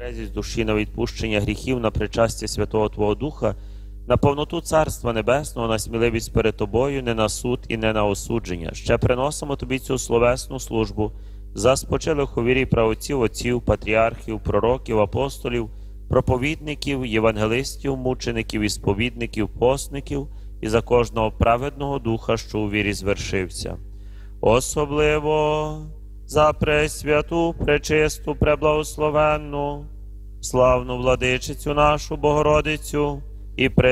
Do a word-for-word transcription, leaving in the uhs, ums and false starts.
тверезість душі, на відпущення гріхів, на причастя Святого Твого Духа, на повноту Царства Небесного, на сміливість перед Тобою, не на суд і не на осудження. Ще приносимо Тобі цю словесну службу за спочилих у вірі правоців, отців, патріархів, пророків, апостолів, проповідників, євангелистів, мучеників і сповідників, постників і за кожного праведного духа, що у вірі звершився. Особливо за пресвяту, пречисту, преблагословенну, славну владичицю нашу Богородицю і